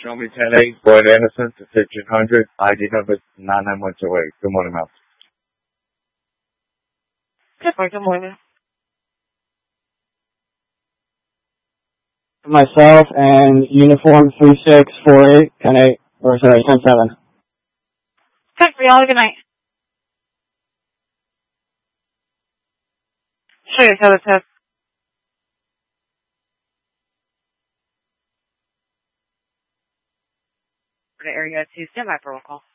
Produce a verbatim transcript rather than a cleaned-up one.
Show me ten eight, Boyd Anderson to fifteen hundred, I D number nine nine one two eight. Good morning, ma'am. Good morning. Good morning. Myself and uniform three six four eight ten eight, or sorry, ten seven. Good for y'all. Good night. Sure, you tell the test. For the area two, stand by for roll call.